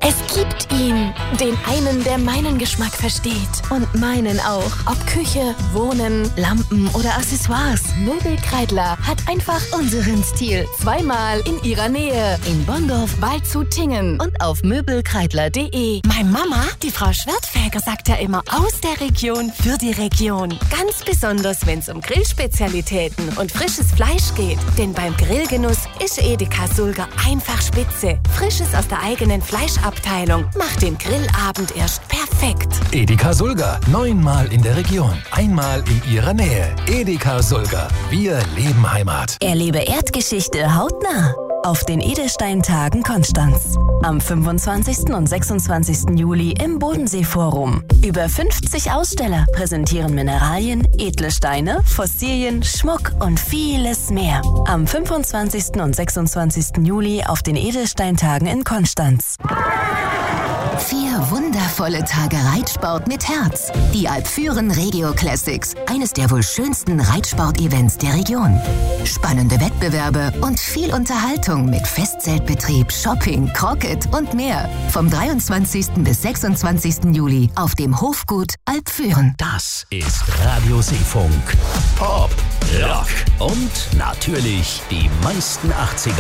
Es gibt ihn, den einen, der meinen Geschmack versteht und meinen auch. Ob Küche, Wohnen, Lampen oder Accessoires, Möbelkreidler hat einfach unseren Stil. Zweimal in ihrer Nähe. In Bonndorf, Waldshut-Tiengen und auf möbelkreidler.de. Meine Mama, die Frau Schwertfeger, sagt ja immer aus der Region für die Region. Ganz besonders, wenn es um Grillspezialitäten und frisches Fleisch geht. Denn beim Grillgenuss ist Edeka Sulger einfach spitze. Frisches aus der eigenen Fleischabteilung macht den Grillabend erst perfekt. Edeka Sulger, 9-mal in der Region, einmal in ihrer Nähe. Edeka Sulger, wir leben Heimat. Erlebe Erdgeschichte hautnah auf den Edelsteintagen Konstanz. Am 25. und 26. Juli im Bodensee-Forum. Über 50 Aussteller präsentieren Mineralien, edle Steine, Fossilien, Schmuck und vieles mehr. Am 25. und 26. Juli auf den Edelsteintagen in Konstanz. 4 wundervolle Tage Reitsport mit Herz. Die Alpfüren Regio Classics. Eines der wohl schönsten Reitsport-Events der Region. Spannende Wettbewerbe und viel Unterhaltung mit Festzeltbetrieb, Shopping, Crocket und mehr. Vom 23. bis 26. Juli auf dem Hofgut Alpfüren. Das ist Radio Seefunk. Pop, Rock und natürlich die meisten 80er.